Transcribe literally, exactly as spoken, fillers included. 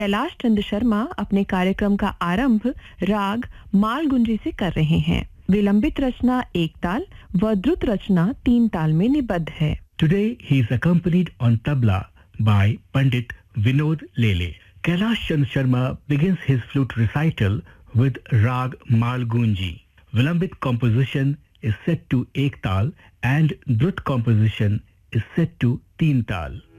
कैलाश चंद्र शर्मा अपने कार्यक्रम का आरंभ राग मालगुंजी से कर रहे हैं। विलंबित रचना एक ताल व द्रुत रचना तीन ताल में निबद्ध है। Today he is accompanied on tabla by Pandit Vinod Lele. Kailash Chandra Sharma begins his flute recital with Rag Malgunji. Vilambit composition is set to Ek Tal and Drut composition is set to Teen Tal.